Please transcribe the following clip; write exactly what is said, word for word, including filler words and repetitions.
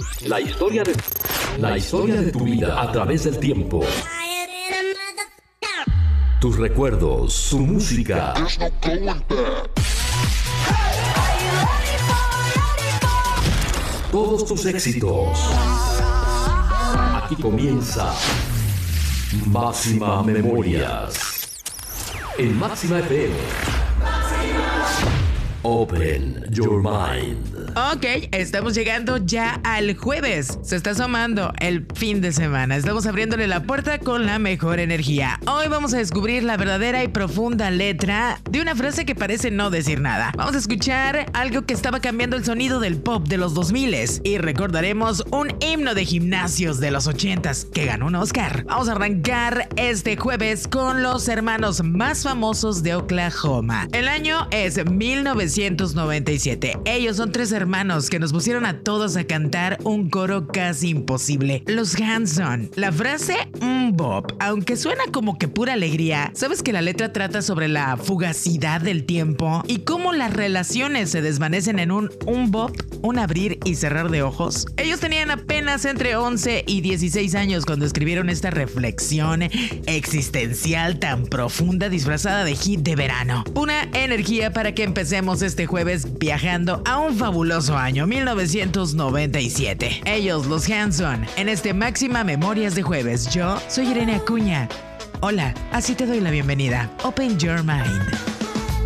La historia de la historia de tu vida a través del tiempo. Tus recuerdos, tu música. Todos tus éxitos. Aquí comienza Máxima Memorias. En Máxima F M. Open your mind. Ok, estamos llegando ya al jueves. Se está asomando el fin de semana. Estamos abriéndole la puerta con la mejor energía. Hoy vamos a descubrir la verdadera y profunda letra de una frase que parece no decir nada. Vamos a escuchar algo que estaba cambiando el sonido del pop de los dos mil y recordaremos un himno de gimnasios de los ochentas que ganó un Oscar. Vamos a arrancar este jueves con los hermanos más famosos de Oklahoma. El año es mil novecientos noventa y siete. Ellos son tres hermanos que nos pusieron a todos a cantar un coro casi imposible. Los Hanson. La frase un bop, aunque suena como que pura alegría, sabes que la letra trata sobre la fugacidad del tiempo y cómo las relaciones se desvanecen en un un bop, un abrir y cerrar de ojos. Ellos tenían apenas entre once y dieciséis años cuando escribieron esta reflexión existencial tan profunda disfrazada de hit de verano. Una energía para que empecemos este jueves viajando a un fabuloso año mil novecientos noventa y siete. Ellos, los Hanson, en este Máxima Memorias de jueves. Yo soy Irene Acuña. Hola, así te doy la bienvenida. Open your mind.